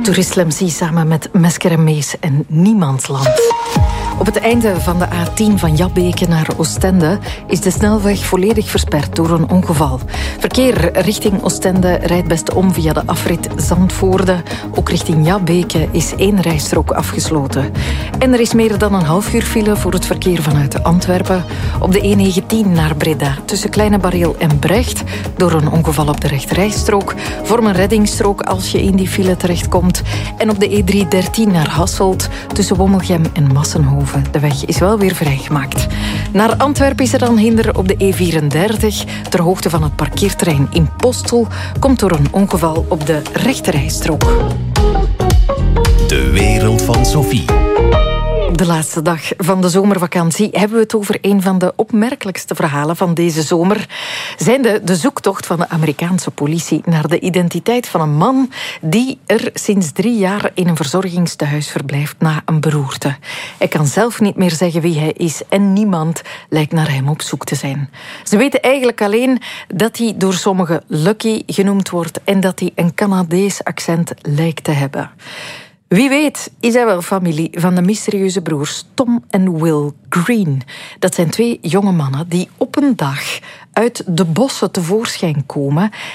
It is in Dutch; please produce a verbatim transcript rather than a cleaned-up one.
Tourist Lemzy samen met Mesker en Mees en Niemandsland. Op het einde van de A tien van Jabbeke naar Oostende is de snelweg volledig versperd door een ongeval. Verkeer richting Oostende rijdt best om via de afrit Zandvoorde. Ook richting Jabbeke is één rijstrook afgesloten. En er is meer dan een half uur file voor het verkeer vanuit Antwerpen. Op de E negentien naar Breda tussen Kleine Bareel en Brecht. Door een ongeval op de rechterrijstrook. Vorm een reddingsstrook als je in die file terechtkomt. En op de E driehonderddertien naar Hasselt tussen Wommelgem en Massenhoven. De weg is wel weer vrijgemaakt. Naar Antwerpen is er dan hinder op de E vierendertig. Ter hoogte van het parkeerterrein in Postel komt door een ongeval op de rechterrijstrook. De wereld van Sophie. De laatste dag van de zomervakantie hebben we het over een van de opmerkelijkste verhalen van deze zomer. Zijnde de zoektocht van de Amerikaanse politie naar de identiteit van een man die er sinds drie jaar in een verzorgingstehuis verblijft na een beroerte. Hij kan zelf niet meer zeggen wie hij is en niemand lijkt naar hem op zoek te zijn. Ze weten eigenlijk alleen dat hij door sommigen Lucky genoemd wordt en dat hij een Canadees accent lijkt te hebben. Wie weet is hij wel familie van de mysterieuze broers Tom en Will Green. Dat zijn twee jonge mannen die op een dag uit de bossen tevoorschijn komen